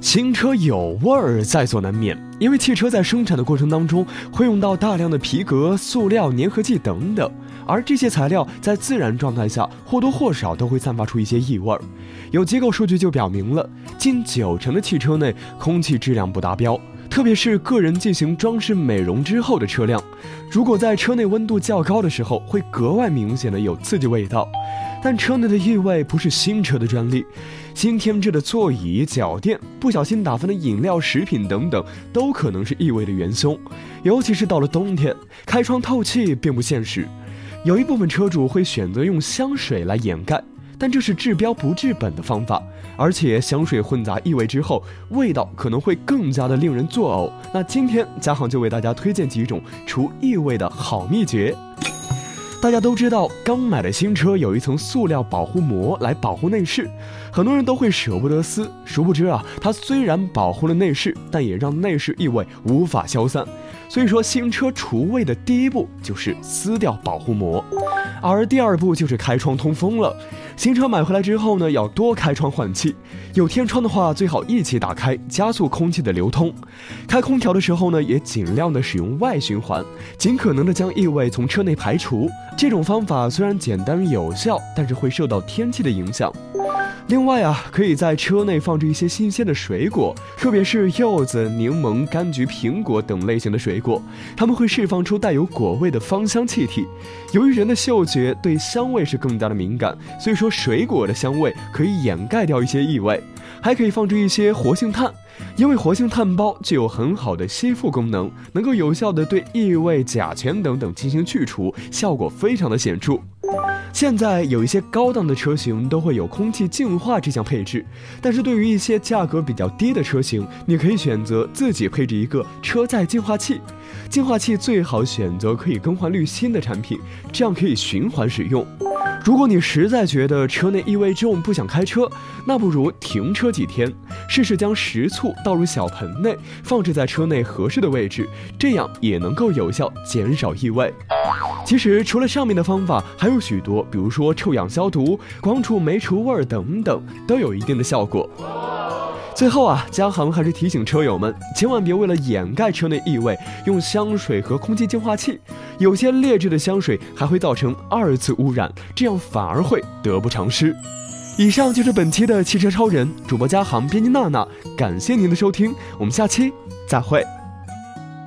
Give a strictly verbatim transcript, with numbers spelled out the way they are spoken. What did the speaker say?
新车有味儿在所难免，因为汽车在生产的过程当中会用到大量的皮革、塑料、粘合剂等等，而这些材料在自然状态下或多或少都会散发出一些异味。有机构数据就表明了，近九成的汽车内空气质量不达标，特别是个人进行装饰美容之后的车辆，如果在车内温度较高的时候，会格外明显的有刺激味道。但车内的异味不是新车的专利，新添置的座椅、脚垫、不小心打翻的饮料、食品等等，都可能是异味的元凶。尤其是到了冬天，开窗透气并不现实。有一部分车主会选择用香水来掩盖，但这是治标不治本的方法，而且香水混杂异味之后，味道可能会更加的令人作呕。那今天嘉航就为大家推荐几种除异味的好秘诀。大家都知道，刚买的新车有一层塑料保护膜来保护内饰，很多人都会舍不得撕，殊不知啊，它虽然保护了内饰，但也让内饰异味无法消散。所以说，新车除味的第一步就是撕掉保护膜，而第二步就是开窗通风了。新车买回来之后呢，要多开窗换气，有天窗的话最好一起打开，加速空气的流通。开空调的时候呢，也尽量的使用外循环，尽可能的将异味从车内排除。这种方法虽然简单有效，但是会受到天气的影响。另外啊，可以在车内放置一些新鲜的水果，特别是柚子、柠檬、柑橘、苹果等类型的水果，它们会释放出带有果味的芳香气体。由于人的嗅觉对香味是更加的敏感，所以说水果的香味可以掩盖掉一些异味。还可以放置一些活性炭，因为活性炭包具有很好的吸附功能，能够有效的对异味、甲醛等等进行去除，效果非常的显著。现在有一些高档的车型都会有空气净化这项配置，但是对于一些价格比较低的车型，你可以选择自己配置一个车载净化器。净化器最好选择可以更换滤芯的产品，这样可以循环使用。如果你实在觉得车内异味重不想开车，那不如停车几天，试试将食醋倒入小盆内，放置在车内合适的位置，这样也能够有效减少异味。其实除了上面的方法还有许多，比如说臭氧消毒、光触霉除味等等，都有一定的效果。最后啊，嘉航还是提醒车友们，千万别为了掩盖车内异味，用香水和空气净化器。有些劣质的香水还会造成二次污染，这样反而会得不偿失。以上就是本期的汽车超人，主播嘉航，编辑娜娜，感谢您的收听，我们下期再会。